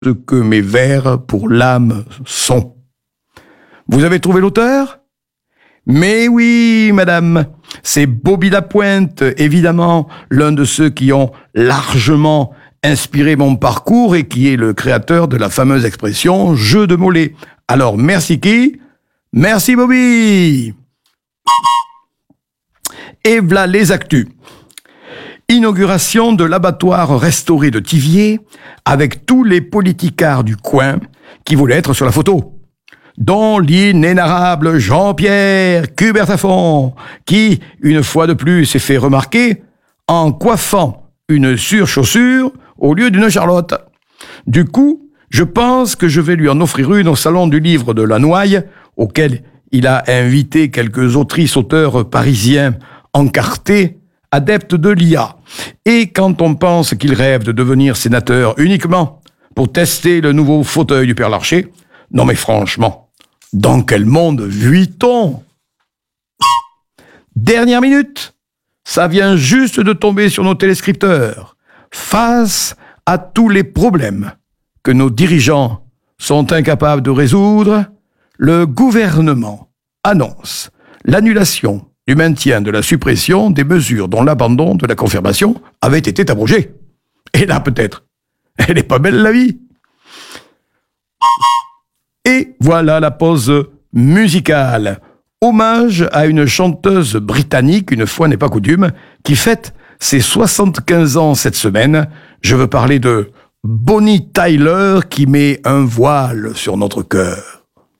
ce que mes vers pour l'âme sont. Vous avez trouvé l'auteur ? Mais oui, madame, c'est Bobby Lapointe, évidemment, l'un de ceux qui ont largement inspiré mon parcours et qui est le créateur de la fameuse expression « jeu de mollets ». Alors, merci qui ? Merci Bobby ! Et v'là les actus. Inauguration de l'abattoir restauré de Thiviers avec tous les politicards du coin qui voulaient être sur la photo, dont l'inénarrable Jean-Pierre Cubertafond, qui, une fois de plus, s'est fait remarquer en coiffant une surchaussure au lieu d'une charlotte. Du coup, je pense que je vais lui en offrir une au salon du livre de Lannoy, auquel il a invité quelques autrices-auteurs parisiens encartés, adeptes de l'IA. Et quand on pense qu'il rêve de devenir sénateur uniquement pour tester le nouveau fauteuil du Père Larcher, non mais franchement, dans quel monde vit-on ? Dernière minute, ça vient juste de tomber sur nos téléscripteurs. Face à tous les problèmes que nos dirigeants sont incapables de résoudre, le gouvernement annonce l'annulation du maintien de la suppression des mesures dont l'abandon de la confirmation avait été abrogé. Et là, peut-être, elle n'est pas belle la vie. Et voilà la pause musicale. Hommage à une chanteuse britannique, une fois n'est pas coutume, qui fête ses 75 ans cette semaine. Je veux parler de Bonnie Tyler qui met un voile sur notre cœur.